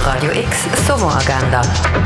Radio X Sommeragenda.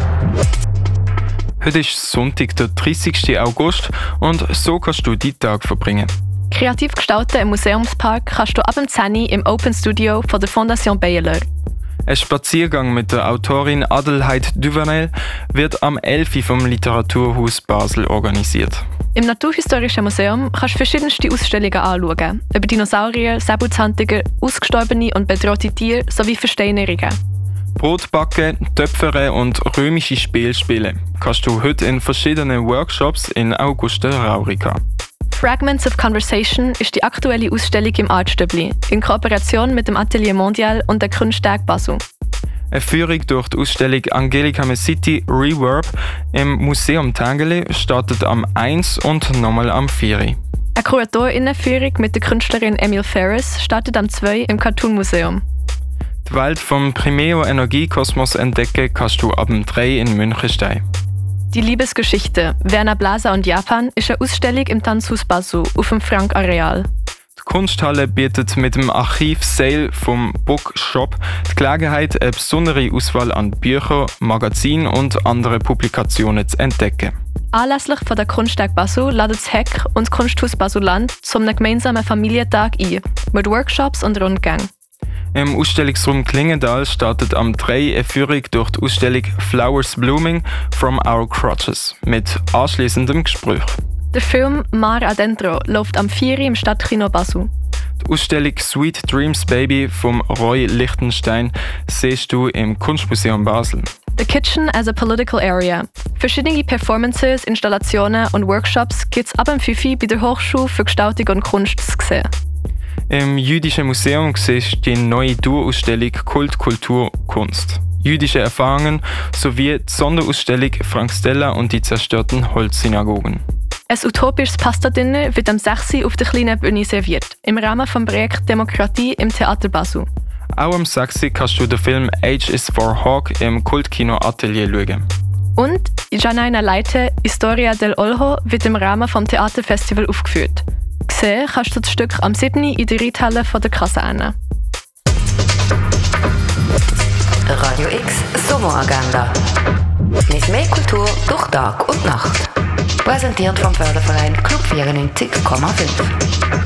Heute ist Sonntag, der 30. August und so kannst du deinen Tag verbringen. Kreativ gestalten im Museumspark kannst du ab dem 10 Uhr im Open Studio von der Fondation Bayerler. Ein Spaziergang mit der Autorin Adelheid Duvanel wird am 11. Uhr vom Literaturhaus Basel organisiert. Im Naturhistorischen Museum kannst du verschiedenste Ausstellungen anschauen, über Dinosaurier, Säbelzahntiger, ausgestorbene und bedrohte Tiere sowie Versteinerungen. Brotbacken, Töpfern und römische Spiele spielen kannst du heute in verschiedenen Workshops in Augusta Raurica. Fragments of Conversation ist die aktuelle Ausstellung im Artstübli, in Kooperation mit dem Atelier Mondial und der Kunsttag Basel. Eine Führung durch die Ausstellung Angelika Mesiti Reverb im Museum Tangeli startet am 1 und nochmal am 4. Eine KuratorInnenführung mit der Künstlerin Emile Ferris startet am 2 im Cartoon Museum. Die Welt vom Primeo Energiekosmos entdecken kannst du ab dem 3 in Münchenstein. Die Liebesgeschichte Werner Blaser und Japan ist eine Ausstellung im Tanzhaus Basel auf dem Frank-Areal. Die Kunsthalle bietet mit dem Archiv Sale vom Bookshop die Gelegenheit, eine besondere Auswahl an Büchern, Magazinen und anderen Publikationen zu entdecken. Anlässlich von der Kunsttag Basel ladet das Heck und das Kunsthaus Basel-Land zum gemeinsamen Familientag ein, mit Workshops und Rundgängen. Im Ausstellungsraum Klingendal startet am 3 eine Führung durch die Ausstellung Flowers Blooming from Our Crotches mit anschliessendem Gespräch. Der Film Mar Adentro läuft am 4 im Stadtkino Basel. Die Ausstellung Sweet Dreams Baby vom Roy Lichtenstein siehst du im Kunstmuseum Basel. The Kitchen as a Political Area. Verschiedene Performances, Installationen und Workshops gibt es ab dem 5 bei der Hochschule für Gestaltung und Kunst zu sehen. Im Jüdischen Museum siehst du die neue Dauerausstellung Kult, Kultur, Kunst. Jüdische Erfahrungen sowie die Sonderausstellung Frank Stella und die zerstörten Holzsynagogen. Ein utopisches Pasta-Dinner wird am 6. Uhr auf der kleinen Bühne serviert, im Rahmen des Projekts Demokratie im Theater Basel. Auch am 6. kannst du den Film H is for Hawk im Kultkino Atelier schauen. Und Janaina Leite, Historia del Olho, wird im Rahmen des Theaterfestival aufgeführt. Sehen kannst du das Stück am 7. in der Reithalle von der Kaserne. Radio X Sommeragenda. Mit mehr Kultur durch Tag und Nacht. Präsentiert vom Förderverein Club 94,5.